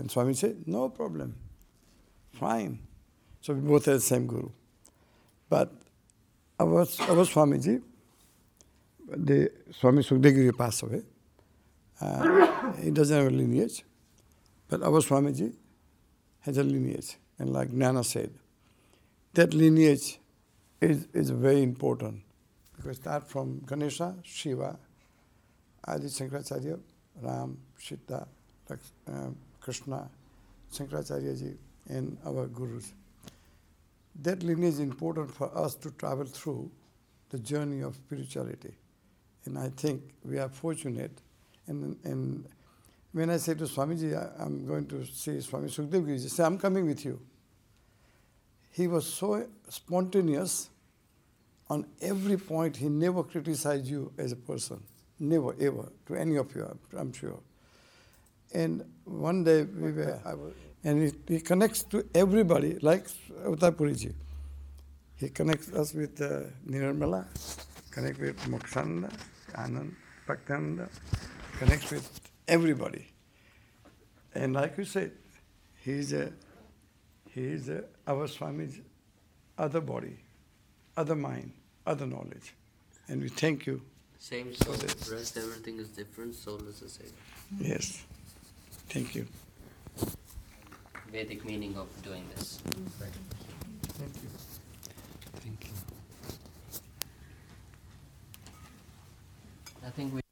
And Swami said, no problem, fine. So we both had the same guru. But our Swamiji, the Swami Sukadevgiri passed away. He doesn't have a lineage. But our Swamiji has a lineage. And like Jnana said, that lineage is very important. Because start from Ganesha, Shiva, Adi Shankaracharya, Ram, Sita, Krishna, Shankaracharya ji, and our gurus. That lineage is important for us to travel through the journey of spirituality. And I think we are fortunate. And when I say to Swamiji, I'm going to see Swami Sukadevgiri, he said, I'm coming with you. He was so spontaneous on every point. He never criticized you as a person. Never, ever, to any of you, I'm sure. And one day we were, and he connects to everybody, like Uttapuriji. He connects us with Nirmala, connects with Mokshananda, Anand, Bhaktananda, connects with everybody. And like you said, he is our Swami's other body, other mind, other knowledge. And we thank you. Same soul, rest everything is different, soul is the same. Yes. Thank you. Vedic meaning of doing this. Right. Thank you. Thank you. I think we